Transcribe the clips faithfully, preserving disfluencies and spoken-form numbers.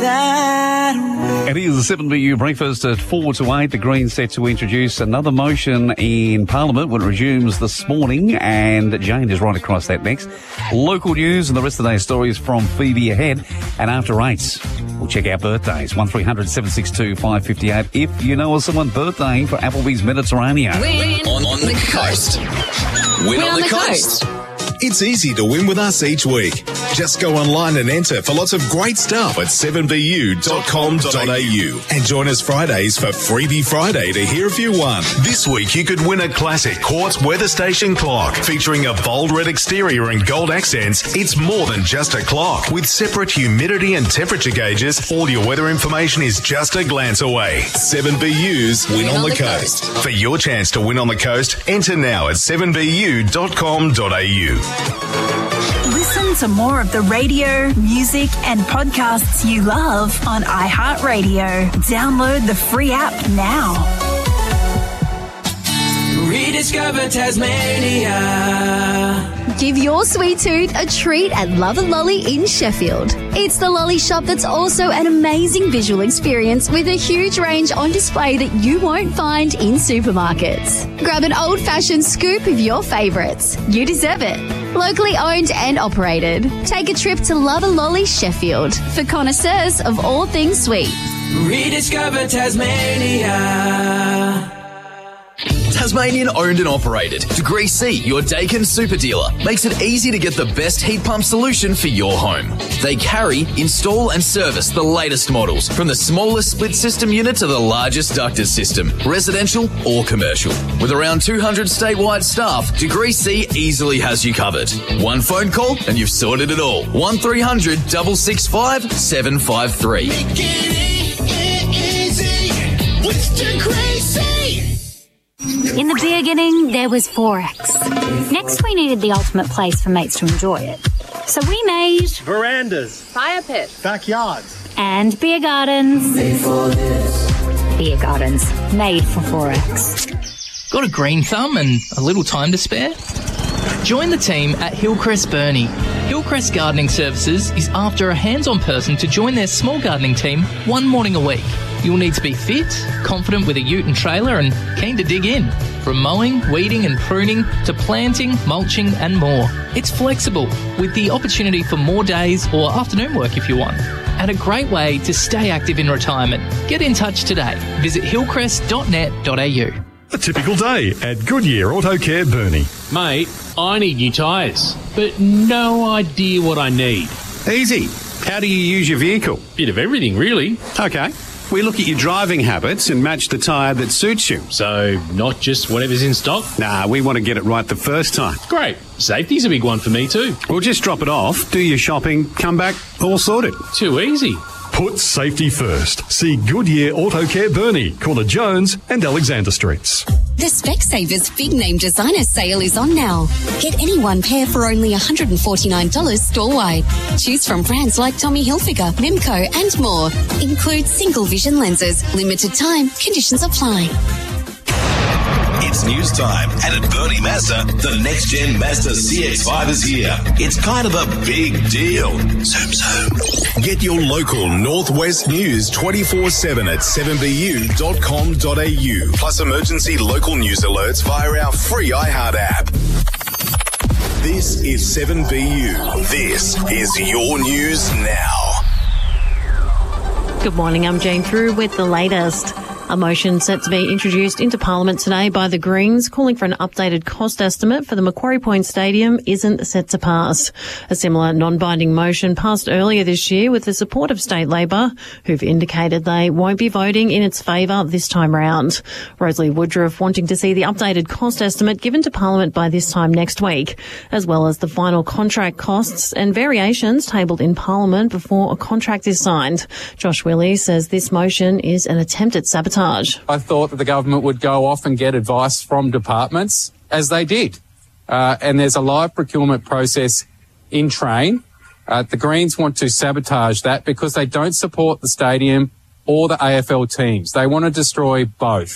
that way. It is the seven B U breakfast at four to eight. The Greens set to introduce another motion in Parliament when it resumes this morning, and Jane is right across that next. Local news and the rest of today's stories from Phoebe ahead. And after eight, we'll check our birthdays. one three hundred seven six two five five eight if you know of someone's birthday for Applebee's Mediterranean. Win on, on the coast. Win, Win on, on the, the coast. coast. It's easy to win with us each week. Just go online and enter for lots of great stuff at seven b u dot com dot a u. And join us Fridays for Freebie Friday to hear if you won. This week you could win a classic Quartz weather station clock featuring a bold red exterior and gold accents. It's more than just a clock. With separate humidity and temperature gauges, all your weather information is just a glance away. seven B U's Win, win on, on the, the coast. coast. For your chance to win on the coast, enter now at seven b u dot com dot a u. Listen to more of the radio, music and podcasts you love on iHeartRadio. Download the free app now. Rediscover Tasmania. Give your sweet tooth a treat at Love and Lolly in Sheffield. It's the lolly shop that's also an amazing visual experience with a huge range on display that you won't find in supermarkets. Grab an old-fashioned scoop of your favourites. You deserve it. Locally owned and operated. Take a trip to Love and Lolly Sheffield for connoisseurs of all things sweet. Rediscover Tasmania. Tasmanian owned and operated. Degree C, your Daikin super dealer, makes it easy to get the best heat pump solution for your home. They carry, install and service the latest models, from the smallest split system unit to the largest ducted system, residential or commercial. With around two hundred statewide staff, Degree C easily has you covered. One phone call and you've sorted it all. one three hundred six six five seven five three. Make it easy with Degree C. In the beginning, there was Forex. Next, we needed the ultimate place for mates to enjoy it. So we made verandas, fire pits, backyards, and beer gardens. Made for this. Beer gardens made for Forex. Got a green thumb and a little time to spare? Join the team at Hillcrest Burnie. Hillcrest Gardening Services is after a hands-on person to join their small gardening team one morning a week. You'll need to be fit, confident with a ute and trailer and keen to dig in. From mowing, weeding and pruning to planting, mulching and more. It's flexible with the opportunity for more days or afternoon work if you want. And a great way to stay active in retirement. Get in touch today. Visit hillcrest dot net dot a u. A typical day at Goodyear Auto Care Burnie. Mate, I need new tyres, but no idea what I need. Easy. How do you use your vehicle? Bit of everything, really. Okay. We look at your driving habits and match the tyre that suits you. So, not just whatever's in stock? Nah, we want to get it right the first time. Great. Safety's a big one for me too. We'll just drop it off, do your shopping, come back, all sorted. Too easy. Put safety first. See Goodyear Auto Care Burnie, corner Jones and Alexander Streets. The Specsavers Big Name Designer Sale is on now. Get any one pair for only one hundred forty-nine dollars store-wide. Choose from brands like Tommy Hilfiger, Mimco and more. Includes single vision lenses. Limited time. Conditions apply. It's news time, and at Burnie Mazda, the next-gen Mazda C X five is here. It's kind of a big deal. Zoom, zoom. Get your local Northwest news twenty-four seven at seven b u dot com dot a u, plus emergency local news alerts via our free iHeart app. This is seven B U. This is your news now. Good morning, I'm Jane Through with the latest. A motion set to be introduced into Parliament today by the Greens calling for an updated cost estimate for the Macquarie Point Stadium isn't set to pass. A similar non-binding motion passed earlier this year with the support of State Labor, who've indicated they won't be voting in its favour this time round. Rosalie Woodruff wanting to see the updated cost estimate given to Parliament by this time next week, as well as the final contract costs and variations tabled in Parliament before a contract is signed. Josh Willey says this motion is an attempt at sabotage. I thought that the government would go off and get advice from departments, as they did. Uh, and there's a live procurement process in train. Uh, the Greens want to sabotage that because they don't support the stadium or the A F L teams. They want to destroy both.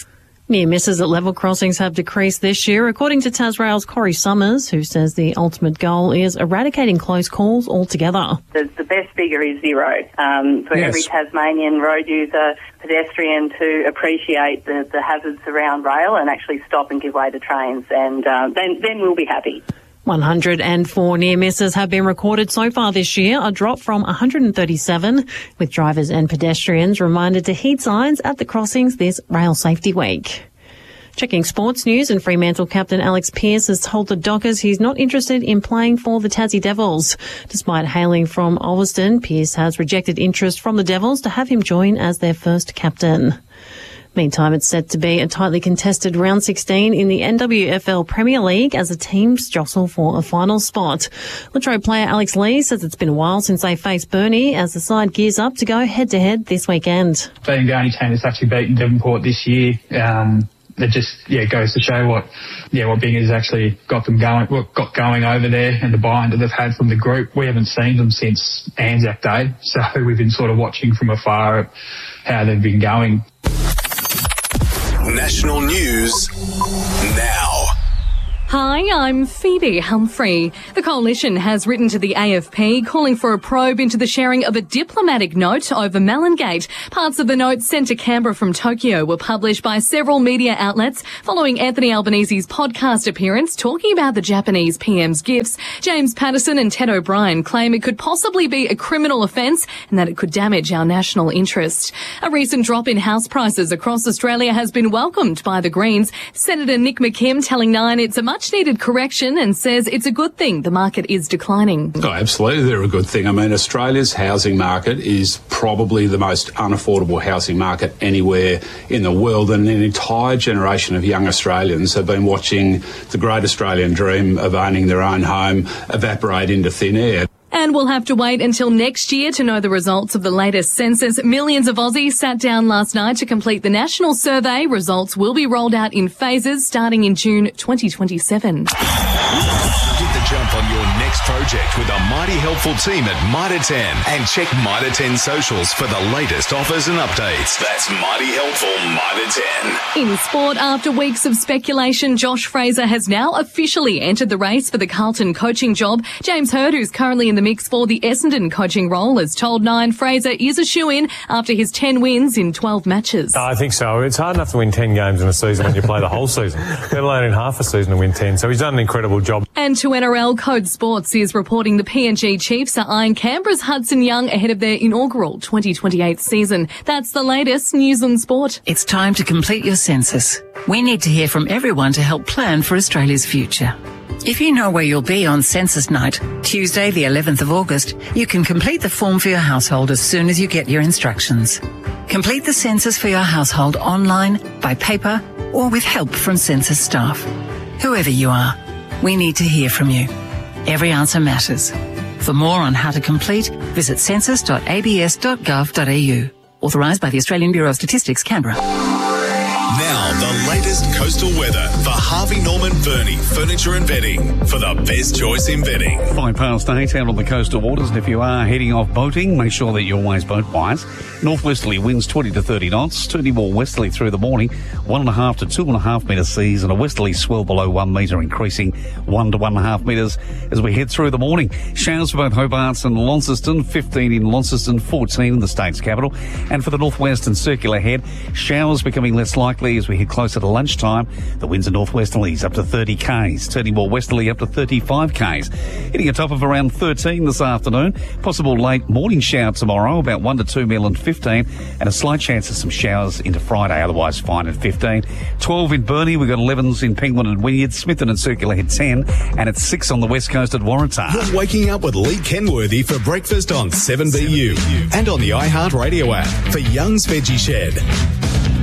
Near misses at level crossings have decreased this year, according to Tasrail's Corey Summers, who says the ultimate goal is eradicating close calls altogether. The, the best figure is zero. Um, for Yes. every Tasmanian road user, pedestrian to appreciate the, the hazards around rail and actually stop and give way to trains, and uh, then, then we'll be happy. one hundred four near misses have been recorded so far this year, a drop from one hundred thirty-seven, with drivers and pedestrians reminded to heed signs at the crossings this Rail Safety Week. Checking sports news, and Fremantle captain Alex Pearce has told the Dockers he's not interested in playing for the Tassie Devils. Despite hailing from Ulverston, Pearce has rejected interest from the Devils to have him join as their first captain. Meantime, it's set to be a tightly contested round sixteen in the N W F L Premier League as the teams jostle for a final spot. Latrobe player Alex Lee says it's been a while since they faced Burnie as the side gears up to go head-to-head this weekend. Being the only team that's actually beaten Devonport this year, um, it just yeah goes to show what yeah what Bingers actually got them going, what got going over there, and the buy-in that they've had from the group. We haven't seen them since Anzac Day, so we've been sort of watching from afar at how they've been going. National news now. Hi, I'm Phoebe Humphrey. The Coalition has written to the A F P calling for a probe into the sharing of a diplomatic note over Melongate. Parts of the note sent to Canberra from Tokyo were published by several media outlets following Anthony Albanese's podcast appearance talking about the Japanese P M's gifts. James Patterson and Ted O'Brien claim it could possibly be a criminal offence and that it could damage our national interest. A recent drop in house prices across Australia has been welcomed by the Greens. Senator Nick McKim telling Nine it's a much needed correction and says it's a good thing the market is declining. Oh, absolutely, they're a good thing. I mean, Australia's housing market is probably the most unaffordable housing market anywhere in the world, and an entire generation of young Australians have been watching the great Australian dream of owning their own home evaporate into thin air. And we'll have to wait until next year to know the results of the latest census. Millions of Aussies sat down last night to complete the national survey. Results will be rolled out in phases starting in June twenty twenty-seven. Get the jump on your next project with a mighty helpful team at Mitre ten, and check Mitre ten socials for the latest offers and updates. That's mighty helpful Mitre ten. In sport, after weeks of speculation, Josh Fraser has now officially entered the race for the Carlton coaching job. James Hird, who's currently in the mix for the Essendon coaching role, has told Nine Fraser is a shoo-in after his ten wins in twelve matches. I think so. It's hard enough to win ten games in a season when you play the whole season, let alone in half a season to win ten. So he's done an incredible job. And to N R L, Code Sports is reporting the P N G Chiefs are eyeing Canberra's Hudson Young ahead of their inaugural twenty twenty-eight season. That's the latest news on sport. It's time to complete your census. We need to hear from everyone to help plan for Australia's future. If you know where you'll be on census night, Tuesday the eleventh of August, you can complete the form for your household as soon as you get your instructions. Complete the census for your household online, by paper, or with help from census staff. Whoever you are, we need to hear from you. Every answer matters. For more on how to complete, visit census dot a b s dot gov dot a u. Authorised by the Australian Bureau of Statistics, Canberra. Now, the latest coastal weather for Harvey Norman Burnie Furniture and Bedding for the best choice in bedding. Five past eight out on the coastal waters, and if you are heading off boating, make sure that you're always boat wise. Northwesterly winds twenty to thirty knots, turning more westerly through the morning, one and a half to two and a half metre seas, and a westerly swell below one metre, increasing one to one and a half metres as we head through the morning. Showers for both Hobarts and Launceston, fifteen in Launceston, fourteen in the state's capital. And for the northwest and circular head, showers becoming less likely as we head closer to lunchtime. The winds are northwesterlies up to thirty k's, turning more westerly up to thirty-five k's. Hitting a top of around thirteen this afternoon. Possible late morning shower tomorrow, about one to two mil and fifteen, and a slight chance of some showers into Friday, otherwise fine at fifteen. twelve in Burnie, we've got elevens in Penguin and Wynyard, Smithton and Circular Head ten, and it's six on the west coast at Waratah. You're waking up with Lee Kenworthy for breakfast on seven B U and on the iHeart Radio app for Young's Veggie Shed.